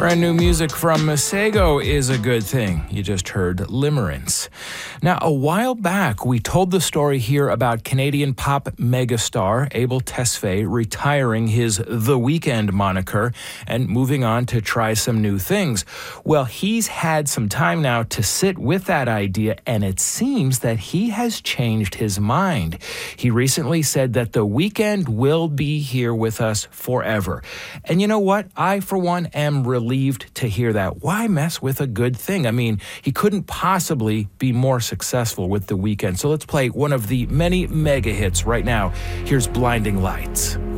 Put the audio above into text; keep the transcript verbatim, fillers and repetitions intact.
Brand new music from Masego is a good thing. You just heard Limerence. Now, a while back, we told the story here about Canadian pop megastar Abel Tesfaye retiring his The Weeknd moniker and moving on to try some new things. Well, he's had some time now to sit with that idea, and it seems that he has changed his mind. He recently said that The Weeknd will be here with us forever. And you know what? I, for one, am relieved to hear that. Why mess with a good thing? I mean, he couldn't possibly be more successful with The Weeknd. So let's play one of the many mega hits right now. Here's Blinding Lights.